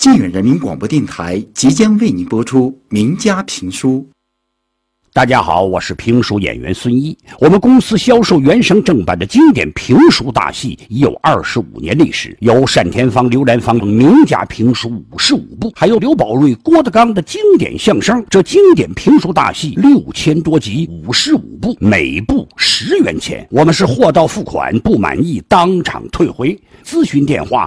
靖远人民广播电台即将为您播出名家评书。 大家好，我是评书演员孙一。我们公司销售原声正版的经典评书大戏已有25年历史，有单田芳、刘兰芳等名家评书55部，还有刘宝瑞、郭德纲的经典相声。这经典评书大戏6000多集，55部，每部10元钱。我们是货到付款，不满意当场退回。咨询电话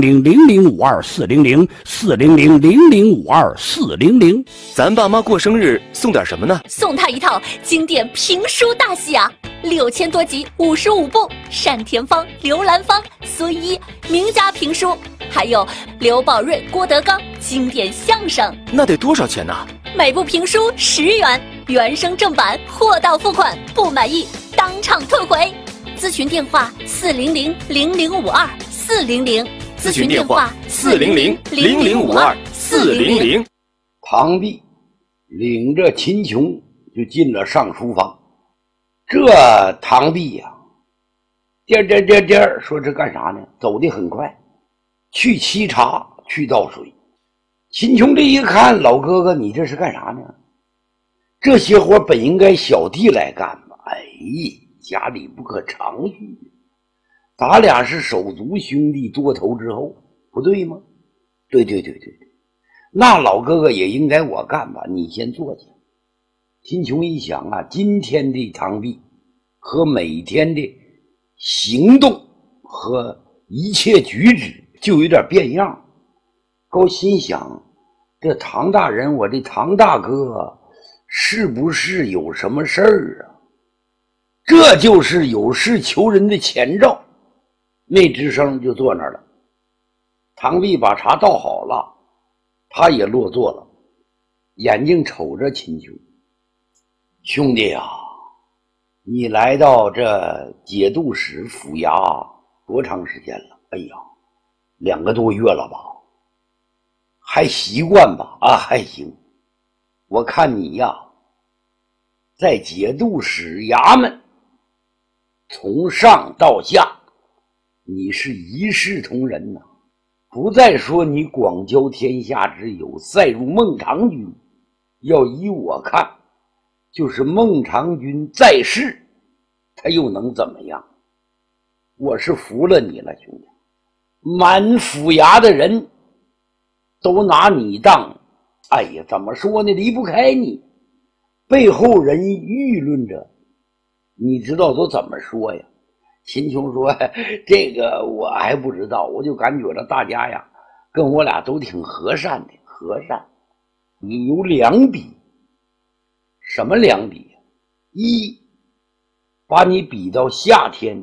400-0052-400，400-0052-400。 咱爸妈过生日送点什么呢？ 送他一套经典评书大戏啊，6000多集，55部，单田芳、刘兰芳、孙一名家评书，还有刘宝瑞、郭德纲经典相声。 那得多少钱呢？ 每部评书10元，原声正版，货到付款，不满意当场退回。咨询电话400-0052-400， 咨询电话400-0052-400。 堂弟领着秦琼就进了上书房。这堂弟呀，说这干啥呢？走得很快，去沏茶，去倒水。秦琼这一看，老哥哥，你这是干啥呢？这些活本应该小弟来干吧？哎，家里不可长叙，咱俩是手足兄弟，多头之后，不对吗？对，那老哥哥也应该我干吧，你先坐下。秦琼一想啊，今天的堂弟和每天的行动和一切举止就有点变样，高心想，这唐大人，我这唐大哥是不是有什么事儿啊？这就是有事求人的前兆。那吱声就坐那儿了。堂弟把茶倒好了，他也落座了，眼睛瞅着秦琼。兄弟啊，你来到这节度使府衙多长时间了？哎呀，2个多月了吧？还习惯吧？啊，还行。我看你呀，在节度使衙门从上到下，你是一视同仁呐。不再说你广交天下之友，赛入孟尝君，要依我看，就是孟尝君在世，他又能怎么样？我是服了你了，兄弟。满府衙的人都拿你当，哎呀，怎么说呢？离不开你，背后人议论着，你知道都怎么说呀？秦琼说，这个我还不知道，我就感觉到大家呀跟我俩都挺和善的。和善，你有2笔。什么2笔？一，把你比到夏天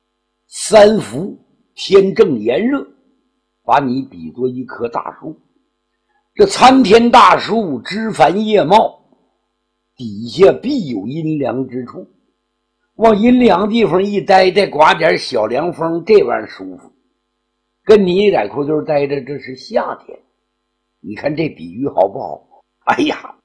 3伏，天正炎热，把你比作一棵大树。这参天大树枝繁叶茂，底下必有阴凉之处，往阴凉地方一待，再刮点小凉风，这玩意儿舒服。跟你在裤兜待着，这是夏天。你看这比喻好不好？哎呀，